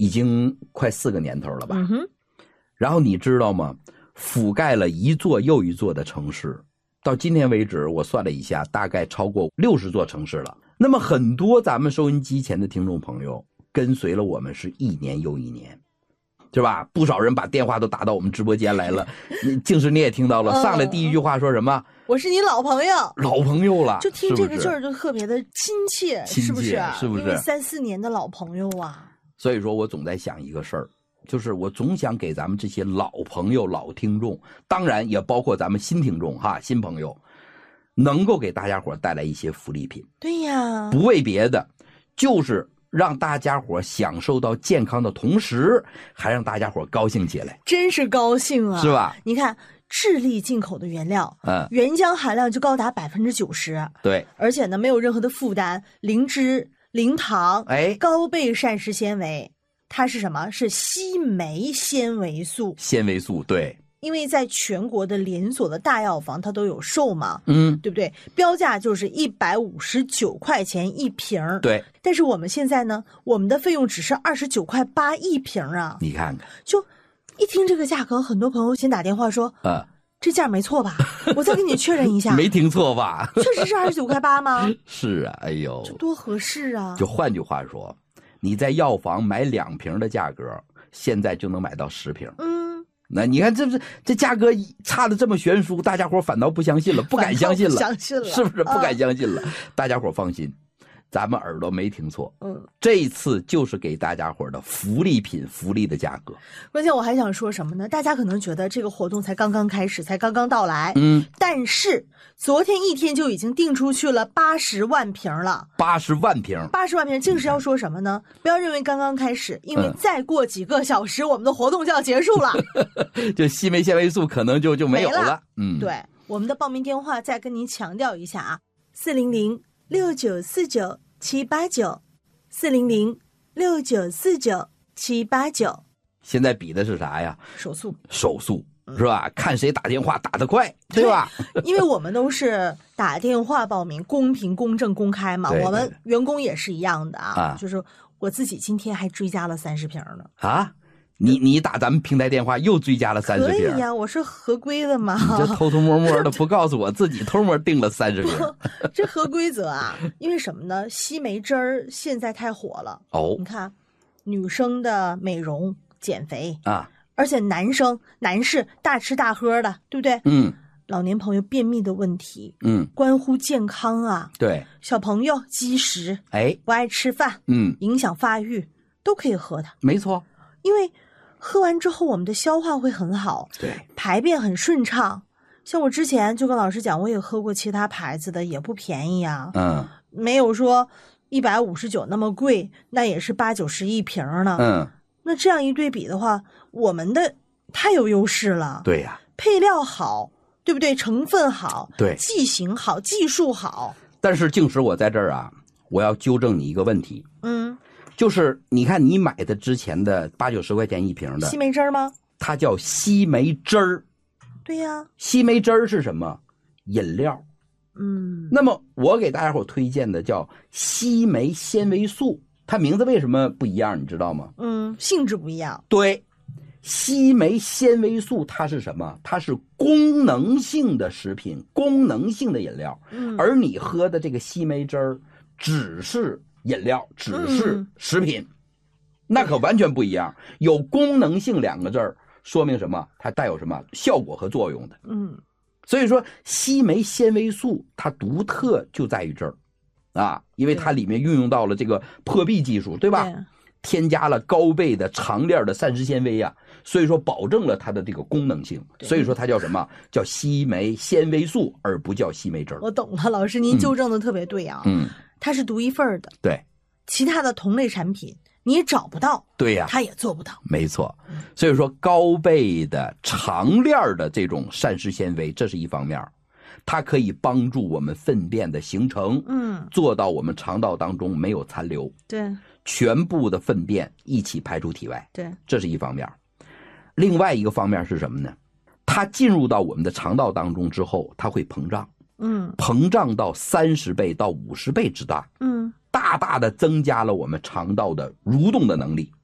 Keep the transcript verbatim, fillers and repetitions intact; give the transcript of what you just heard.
已经快四个年头了吧。 嗯哼。 然后你知道吗？覆盖了一座又一座的城市，到今天为止，我算了一下，大概超过六十座城市了。那么很多咱们收音机前的听众朋友，跟随了我们是一年又一年。是吧？不少人把电话都打到我们直播间来了，静时你也听到了，上来第一句话说什么？ 我是你老朋友， 老朋友了， 就听这个劲儿就特别的亲切， 亲切是不是？ 是不是？ 因为三四年的老朋友啊。 所以说我总在想一个事儿，就是我总想给咱们这些老朋友、老听众，当然也包括咱们新听众哈、新朋友，能够给大家伙带来一些福利品。 对呀， 不为别的，就是让大家伙享受到健康的同时，还让大家伙高兴起来， 真是高兴啊， 是吧？ 你看，智利进口的原料， 嗯， 原浆含量就高达百分之九十， 对， 而且呢，没有任何的负担，零脂、零糖， 哎， 高倍膳食纤维，它是什么？是硒酶纤维素， 纤维素，对。 因为在全国的连锁的大药房它都有售嘛， 嗯， 对不对？标价就是一百五十九块钱一瓶， 对。 但是我们现在呢，我们的费用只是二十九块八一瓶啊！ 你看看， 就一听这个价格，很多朋友先打电话说， 啊， 这价没错吧？我再给你确认一下， 没听错吧？ 确实是二十九块八吗？ 是啊，哎呦， 这多合适啊！ 就换句话说，你在药房买两瓶的价格，现在就能买到十瓶。 嗯。 那你看，这不是这价格差的这么悬殊，大家伙反倒不相信了，不敢相信了， 相信了， 是不是不敢相信了？嗯、大家伙放心，咱们耳朵没听错， 嗯， 这一次就是给大家伙的福利品，福利的价格。 关键我还想说什么呢？大家可能觉得这个活动才刚刚开始，才刚刚到来， 嗯， 但是昨天一天就已经订出去了八十万瓶了， 八十万瓶， 八十万瓶。净是要说什么呢？不要认为刚刚开始，因为再过几个小时，嗯、我们的活动就要结束了， 就硒酶纤维素可能就就没有了。 了嗯， 对，我们的报名电话再跟您强调一下啊，四零零六九四九七八九，四零零六九四九七八九。 现在比的是啥呀？ 手速， 手速。是吧？看谁打电话打得快，对吧？ 对，因为我们都是打电话报名，公平、公正、公开嘛。 对对对， 我们员工也是一样的啊。 啊就是我自己今天还追加了三十瓶呢。 啊，你你打咱们平台电话又追加了三十瓶？ 可以呀，我是合规的嘛。 你这偷偷摸摸的不告诉我，自己偷摸订了三十瓶， 这合规则啊。因为什么呢？硒酶汁儿现在太火了哦。 你看，女生的美容、减肥啊。 而且男生、男士大吃大喝的，对不对？ 嗯， 老年朋友便秘的问题， 嗯， 关乎健康啊。 对， 小朋友积食， 哎， 不爱吃饭， 嗯， 影响发育，都可以喝它。 没错， 因为喝完之后，我们的消化会很好， 对， 排便很顺畅。像我之前就跟老师讲，我也喝过其他牌子的，也不便宜啊。 嗯， 没有说一百五十九那么贵，那也是八九十一瓶呢。 嗯。 那这样一对比的话，我们的太有优势了。 对呀、啊， 配料好，对不对？成分好， 对， 剂型好，技术好。 但是静时我在这儿啊，我要纠正你一个问题。 嗯， 就是你看你买的之前的八九十块钱一瓶的硒酶汁儿吗？ 它叫硒酶汁儿。 对呀、啊， 硒酶汁儿是什么？饮料。 嗯， 那么我给大家伙推荐的叫硒酶纤维素。它名字为什么不一样你知道吗？ 嗯，性质不一样。 对，硒酶纤维素它是什么？它是功能性的食品，功能性的饮料。 嗯， 而你喝的这个硒酶汁儿只是饮料，只是食品，嗯、那可完全不一样。有功能性两个字儿，说明什么？它带有什么效果和作用的？ 嗯， 所以说硒酶纤维素它独特就在于这儿。啊，因为它里面运用到了这个破壁技术，对吧？ 对， 添加了高倍的长链的膳食纤维啊，所以说保证了它的这个功能性。所以说它叫什么？叫硒酶纤维素，而不叫硒酶汁儿。 我懂了，老师您纠正的特别对啊。 嗯， 它是独一份的。 对， 其他的同类产品你也找不到。 对呀、啊， 它也做不到。 没错。所以说高倍的长链的这种膳食纤维，这是一方面。它可以帮助我们粪便的形成， 嗯， 做到我们肠道当中没有残留， 对， 全部的粪便一起排出体外， 对， 这是一方面。另外一个方面是什么呢？它进入到我们的肠道当中之后，它会膨胀， 嗯， 膨胀到三十倍到五十倍之大， 嗯， 大大的增加了我们肠道的蠕动的能力。